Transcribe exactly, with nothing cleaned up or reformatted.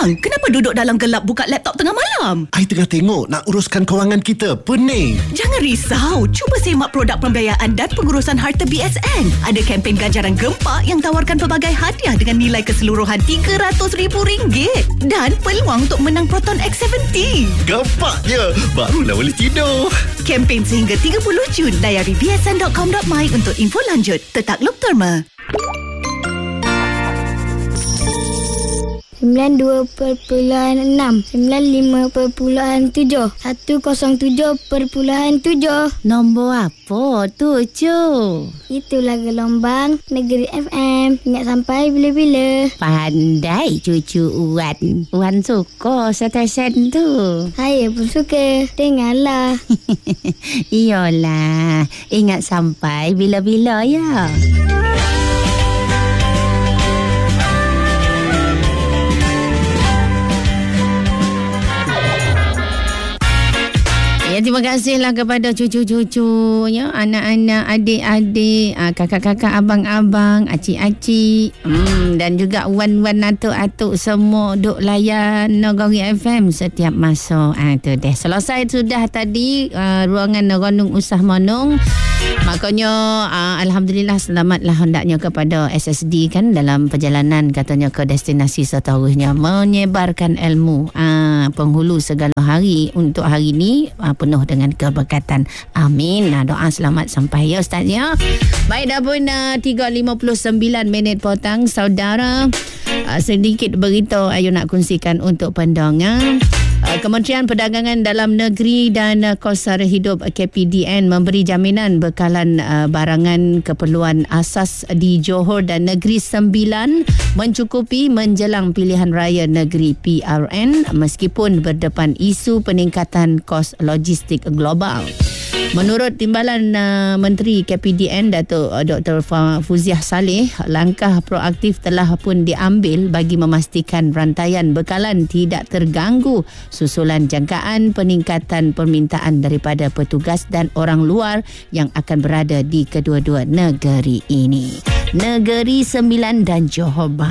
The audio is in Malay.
Bang, kenapa duduk dalam gelap buka laptop tengah malam? I tengah tengok nak uruskan kewangan kita. Pening. Jangan risau. Cuba semak produk pembiayaan dan pengurusan harta B S N. Ada kempen ganjaran gempak yang tawarkan pelbagai hadiah dengan nilai keseluruhan tiga ratus ribu ringgit. Dan peluang untuk menang Proton X tujuh puluh. Gempaknya. Barulah boleh tidur. Kempen sehingga tiga puluh Jun. Layari b s n dot com dot my untuk info lanjut. Tetak Lok Terma. sembilan dua perpuluhan enam, sembilan lima perpuluhan tujuh, seratus tujuh perpuluhan tujuh. Nombor apa tu, Cu? Itulah gelombang Negeri F M. Ingat sampai bila-bila. Pandai cucu Wan. Wan suka stesen tu. Saya pun suka. Dengarlah. Iyalah. Ingat sampai bila-bila ya. Ya, terima kasihlah kepada cucu-cucu, ya, anak-anak, adik-adik, kakak-kakak, abang-abang, acik-acik, hmm, dan juga wan-wan, atuk-atuk semua duk layan Nagari F M setiap masa. Ah, tu deh. Selesai sudah tadi uh, ruangan Renung Usah Monong. Makanya uh, Alhamdulillah selamatlah hendaknya kepada S S D kan dalam perjalanan katanya ke destinasi seterusnya, menyebarkan ilmu uh, penghulu segala hari untuk hari ini uh, penuh dengan keberkatan. Amin. Nah, doa selamat sampai ya Ustaz ya. Baik, dah pun uh, tiga lima puluh sembilan minit petang saudara. Uh, sedikit berita ayo nak kongsikan untuk pendengar. Uh, Kementerian Perdagangan Dalam Negeri dan uh, Kos Sara Hidup K P D N memberi jaminan bekalan uh, barangan keperluan asas di Johor dan Negeri Sembilan mencukupi menjelang pilihan raya negeri P R N meskipun berdepan isu peningkatan kos logistik global. Menurut Timbalan uh, Menteri K P D N Datuk uh, Doktor Fuziah Saleh, langkah proaktif telah pun diambil bagi memastikan rantaian bekalan tidak terganggu susulan jangkaan peningkatan permintaan daripada petugas dan orang luar yang akan berada di kedua-dua negeri ini. Negeri Sembilan dan Johor Bahru.